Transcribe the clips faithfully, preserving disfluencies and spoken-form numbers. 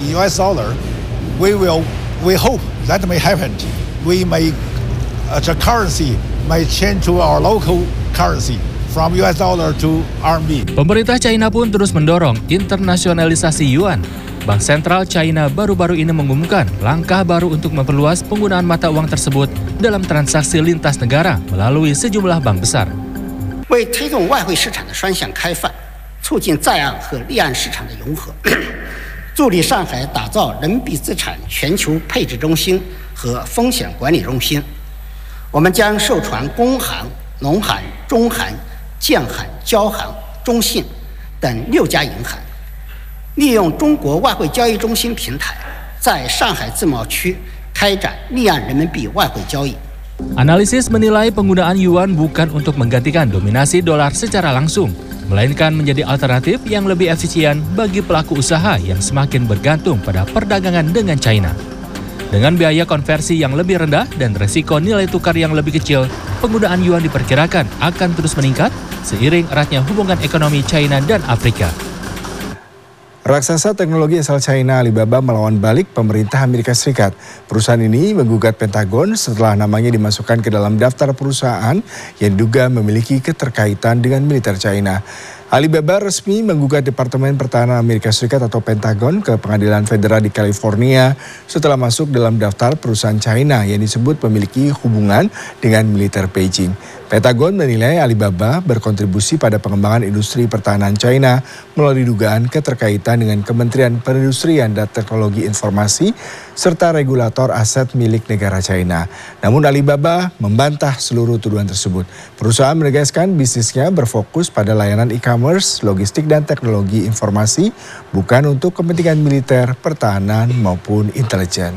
U S dollar, we will we hope that may happen. We may uh, the currency may change to our local currency from U S dollar to R M B. Pemerintah China pun terus mendorong internasionalisasi yuan. Bank Sentral China baru-baru ini mengumumkan langkah baru untuk memperluas penggunaan mata uang tersebut dalam transaksi lintas negara melalui sejumlah bank besar. 为推动外汇市场的双向开放，促进在岸和离岸市场的融合，助力上海打造人民币资产全球配置中心和风险管理中心。我们将授权工行、农行、中行、建行、交行、中信等六家银行。 利用中国外汇交易中心平台，在上海自贸区开展离岸人民币外汇交易。 Analisis menilai penggunaan yuan bukan untuk menggantikan dominasi dolar secara langsung, melainkan menjadi alternatif yang lebih efisien bagi pelaku usaha yang semakin bergantung pada perdagangan dengan China. Dengan biaya konversi yang lebih rendah dan resiko nilai tukar yang lebih kecil, penggunaan yuan diperkirakan akan terus meningkat seiring eratnya hubungan ekonomi China dan Afrika. Raksasa teknologi asal China Alibaba melawan balik pemerintah Amerika Serikat. Perusahaan ini menggugat Pentagon setelah namanya dimasukkan ke dalam daftar perusahaan yang diduga memiliki keterkaitan dengan militer China. Alibaba resmi menggugat Departemen Pertahanan Amerika Serikat atau Pentagon ke Pengadilan Federal di California setelah masuk dalam daftar perusahaan China yang disebut memiliki hubungan dengan militer Beijing. Pentagon menilai Alibaba berkontribusi pada pengembangan industri pertahanan China melalui dugaan keterkaitan dengan Kementerian Perindustrian dan Teknologi Informasi serta regulator aset milik negara China. Namun Alibaba membantah seluruh tuduhan tersebut. Perusahaan menegaskan bisnisnya berfokus pada layanan e-commerce, logistik dan teknologi informasi, bukan untuk kepentingan militer, pertahanan maupun intelijen.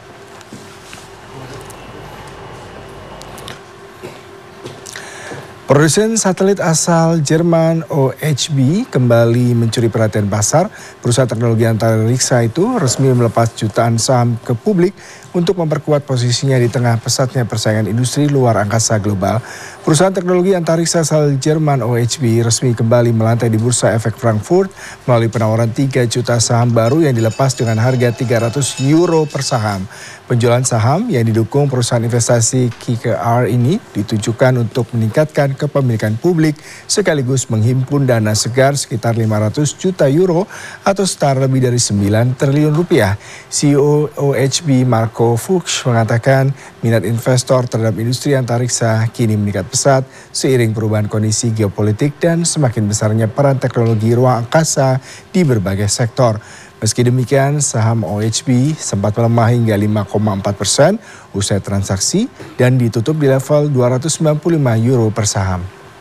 Produsen satelit asal Jerman O H B kembali mencuri perhatian pasar. Perusahaan teknologi antariksa itu resmi melepas jutaan saham ke publik untuk memperkuat posisinya di tengah pesatnya persaingan industri luar angkasa global. Perusahaan teknologi antariksa asal Jerman O H B resmi kembali melantai di Bursa Efek Frankfurt melalui penawaran tiga juta saham baru yang dilepas dengan harga tiga ratus euro per saham. Penjualan saham yang didukung perusahaan investasi K K R ini ditujukan untuk meningkatkan kepemilikan publik sekaligus menghimpun dana segar sekitar lima ratus juta euro atau setara lebih dari sembilan triliun rupiah. C E O O H B Marco Fuchs mengatakan minat investor terhadap industri antariksa kini meningkat pesat seiring perubahan kondisi geopolitik dan semakin besarnya peran teknologi ruang angkasa di berbagai sektor. Meski demikian, saham O H B sempat melemah hingga lima koma empat persen usai transaksi dan ditutup di level dua ratus sembilan puluh lima euro per saham.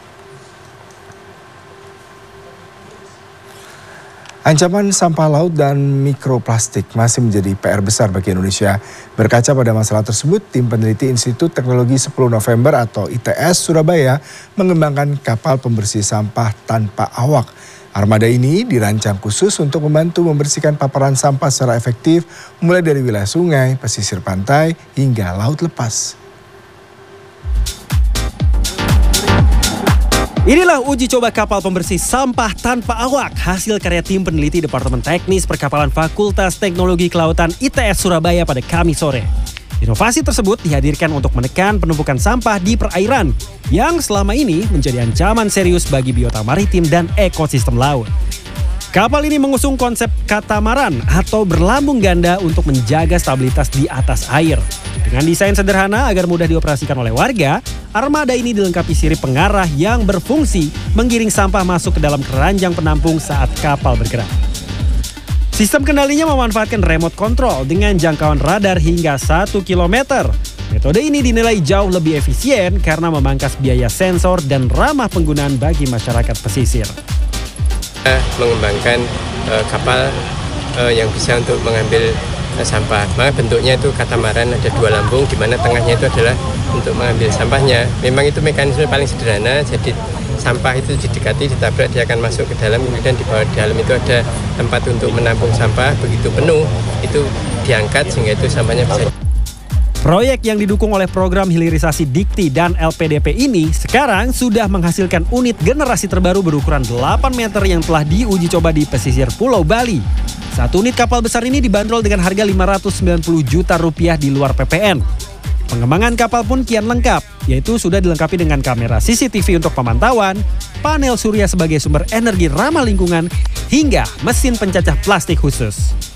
Ancaman sampah laut dan mikroplastik masih menjadi P R besar bagi Indonesia. Berkaca pada masalah tersebut, tim peneliti Institut Teknologi sepuluh November atau I T S Surabaya mengembangkan kapal pembersih sampah tanpa awak. Armada ini dirancang khusus untuk membantu membersihkan paparan sampah secara efektif mulai dari wilayah sungai, pesisir pantai, hingga laut lepas. Inilah uji coba kapal pembersih sampah tanpa awak, hasil karya tim peneliti Departemen Teknis Perkapalan Fakultas Teknologi Kelautan I T S Surabaya pada Kamis sore. Inovasi tersebut dihadirkan untuk menekan penumpukan sampah di perairan yang selama ini menjadi ancaman serius bagi biota maritim dan ekosistem laut. Kapal ini mengusung konsep katamaran atau berlambung ganda untuk menjaga stabilitas di atas air. Dengan desain sederhana agar mudah dioperasikan oleh warga, armada ini dilengkapi sirip pengarah yang berfungsi menggiring sampah masuk ke dalam keranjang penampung saat kapal bergerak. Sistem kendalinya memanfaatkan remote control dengan jangkauan radar hingga satu kilometer. Metode ini dinilai jauh lebih efisien karena memangkas biaya sensor dan ramah penggunaan bagi masyarakat pesisir. Mengembangkan uh, kapal uh, yang bisa untuk mengambil uh, sampah. Maka bentuknya itu katamaran, ada dua lambung di mana tengahnya itu adalah untuk mengambil sampahnya. Memang itu mekanisme paling sederhana, jadi sampah itu didekati, ditabrak, dia akan masuk ke dalam, kemudian di bawah di dalam itu ada tempat untuk menampung sampah. Begitu penuh, itu diangkat sehingga itu sampahnya bisa. Proyek yang didukung oleh program hilirisasi Dikti dan L P D P ini sekarang sudah menghasilkan unit generasi terbaru berukuran delapan meter yang telah diuji coba di pesisir Pulau Bali. Satu unit kapal besar ini dibanderol dengan harga lima ratus sembilan puluh juta rupiah di luar P P N. Pengembangan kapal pun kian lengkap, yaitu sudah dilengkapi dengan kamera C C T V untuk pemantauan, panel surya sebagai sumber energi ramah lingkungan, hingga mesin pencacah plastik khusus.